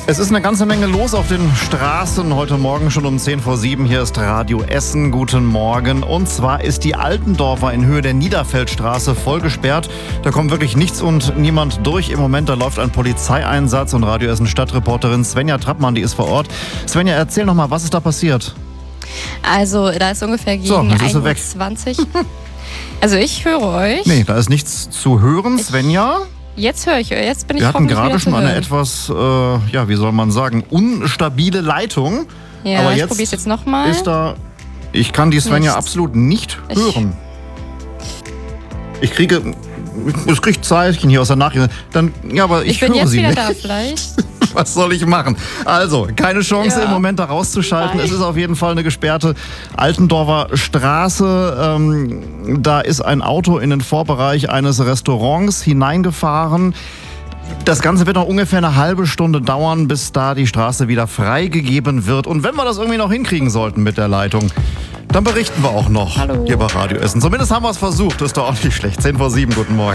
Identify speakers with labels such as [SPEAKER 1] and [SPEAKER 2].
[SPEAKER 1] Es ist eine ganze Menge los auf den Straßen. Heute Morgen schon um 7:10. Hier ist Radio Essen. Guten Morgen. Und zwar ist die Altendorfer in Höhe der Niederfeldstraße voll gesperrt. Da kommt wirklich nichts und niemand durch. Im Moment, da läuft ein Polizeieinsatz und Radio Essen Stadtreporterin Svenja Trappmann, die ist vor Ort. Svenja, erzähl noch mal, was ist da passiert?
[SPEAKER 2] Also, da ist ungefähr gegen 1:20 Uhr. Also, ich höre euch.
[SPEAKER 1] Nee, da ist nichts zu hören, Svenja.
[SPEAKER 2] Jetzt höre ich, jetzt bin ich
[SPEAKER 1] Wir hatten
[SPEAKER 2] hoffentlich
[SPEAKER 1] gerade
[SPEAKER 2] wieder
[SPEAKER 1] schon
[SPEAKER 2] zu
[SPEAKER 1] eine
[SPEAKER 2] hören.
[SPEAKER 1] etwas, wie soll man sagen, unstabile Leitung.
[SPEAKER 2] Ja,
[SPEAKER 1] aber
[SPEAKER 2] ich
[SPEAKER 1] jetzt
[SPEAKER 2] probiere es jetzt nochmal.
[SPEAKER 1] Ich kann die Svenja
[SPEAKER 2] Nichts.
[SPEAKER 1] absolut nicht hören. Es kriegt Zeichen hier aus der Nachricht. Aber ich
[SPEAKER 2] bin
[SPEAKER 1] höre
[SPEAKER 2] jetzt
[SPEAKER 1] sie
[SPEAKER 2] wieder
[SPEAKER 1] nicht.
[SPEAKER 2] da vielleicht.
[SPEAKER 1] Was soll ich machen? Also, keine Chance
[SPEAKER 2] Ja.
[SPEAKER 1] im Moment da rauszuschalten.
[SPEAKER 2] Nein.
[SPEAKER 1] Es ist auf jeden Fall eine gesperrte Altendorfer Straße. Da ist ein Auto in den Vorbereich eines Restaurants hineingefahren. Das Ganze wird noch ungefähr eine halbe Stunde dauern, bis da die Straße wieder freigegeben wird. Und wenn wir das irgendwie noch hinkriegen sollten mit der Leitung, dann berichten wir auch noch
[SPEAKER 2] Hallo.
[SPEAKER 1] hier bei Radio Essen. Zumindest haben wir es versucht. Das ist doch auch nicht schlecht. 7:10. Guten Morgen.